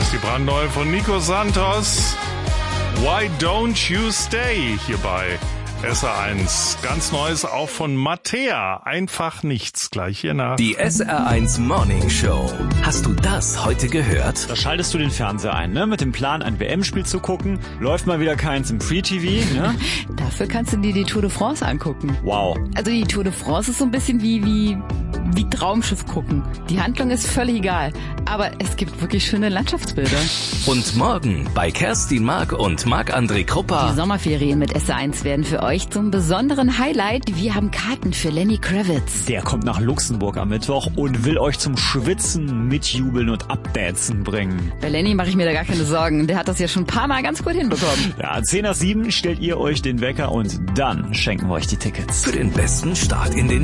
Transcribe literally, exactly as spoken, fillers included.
Das ist die brandneue von Nico Santos. Why Don't You Stay? Hier bei S R eins. Ganz Neues auch von Mattea. Einfach nichts. Gleich hier nach. Die S R eins Morning Show. Hast du das heute gehört? Da schaltest du den Fernseher ein, ne? Mit dem Plan, ein W M-Spiel zu gucken. Läuft mal wieder keins im Free-T V, ne? Dafür kannst du dir die Tour de France angucken. Wow. Also die Tour de France ist so ein bisschen wie, wie, wie Traumschiff gucken. Die Handlung ist völlig egal. Aber es gibt wirklich schöne Landschaftsbilder. Und morgen bei Kerstin Mark und Marc-André Kruppa. Die Sommerferien mit S R eins werden für euch zum besonderen Highlight. Wir haben Karten für Lenny Kravitz. Der kommt nach Luxemburg am Mittwoch und will euch zum Schwitzen, Mitjubeln und Abdancen bringen. Bei Lenny mache ich mir da gar keine Sorgen. Der hat das ja schon ein paar Mal ganz gut hinbekommen. Ja, zehn nach sieben stellt ihr euch den Wecker und dann schenken wir euch die Tickets. Für den besten Start in den